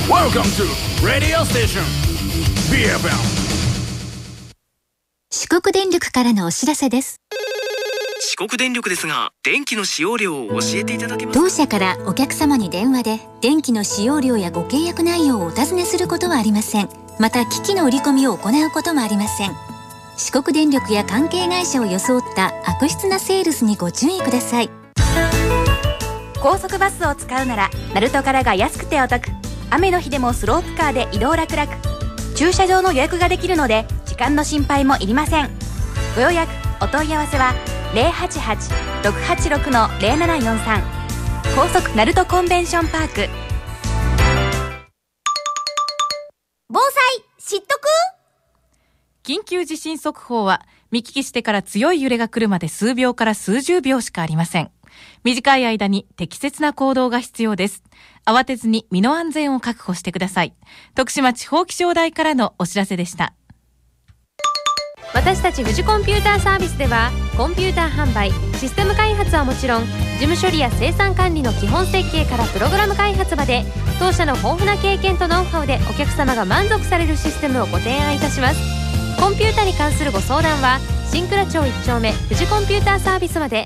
Welcome to Radio Station BFM。 四国電力からのお知らせです。 四国電力ですが、電気の使用量を教えていただけますか？ 当社からお客様に電話で電気の使用量やご契約内容をお尋ねすることはありません。また機器の売り込みを行うこともありません。四国電力や関係会社を装った悪質なセールスにご注意ください。 高速バスを使うなら鳴門からが安くてお得。雨の日でもスロープカーで移動楽々。駐車場の予約ができるので時間の心配もいりません。ご予約お問い合わせは 088-686-0743 高速鳴門コンベンションパーク。 防災知っとく？ 緊急地震速報は見聞きしてから強い揺れが来るまで数秒から数十秒しかありません。短い間に適切な行動が必要です。慌てずに身の安全を確保してください。徳島地方気象台からのお知らせでした。 私たち富士コンピューターサービスではコンピューター販売、システム開発はもちろん事務処理や生産管理の基本設計からプログラム開発まで当社の豊富な経験とノウハウでお客様が満足されるシステムをご提案いたします。コンピュータに関するご相談は新倉町1丁目富士コンピューターサービスまで。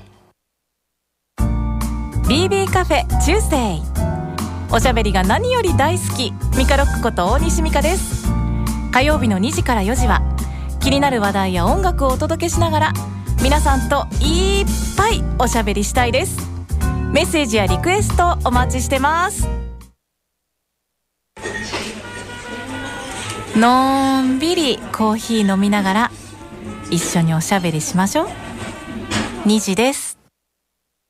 BB カフェチュースデイ。おしゃべりが何より大好きミカロックこと大西美香です。火曜日の2時から4時は気になる話題や音楽をお届けしながら皆さんといっぱいおしゃべりしたいです。メッセージやリクエストお待ちしてます。のんびりコーヒー飲みながら一緒におしゃべりしましょう。2時です。